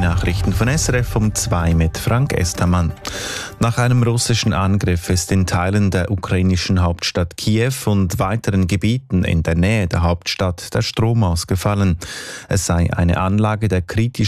Nachrichten von SRF um 2 mit Frank Estermann. Nach einem russischen Angriff ist in Teilen der ukrainischen Hauptstadt Kiew und weiteren Gebieten in der Nähe der Hauptstadt der Strom ausgefallen. Es sei eine Anlage der kritischen